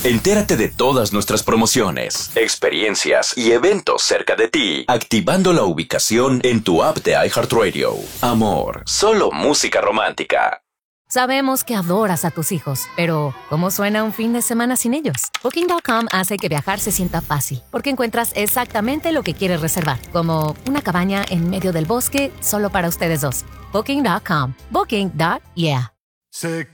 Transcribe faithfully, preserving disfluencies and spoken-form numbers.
Entérate de todas nuestras promociones, experiencias y eventos cerca de ti, activando la ubicación en tu app de iHeartRadio. Amor, solo música romántica. Sabemos que adoras a tus hijos, pero ¿cómo suena un fin de semana sin ellos? Booking punto com hace que viajar se sienta fácil, porque encuentras exactamente lo que quieres reservar, como una cabaña en medio del bosque solo para ustedes dos. Booking punto com. Booking. Yeah. Sé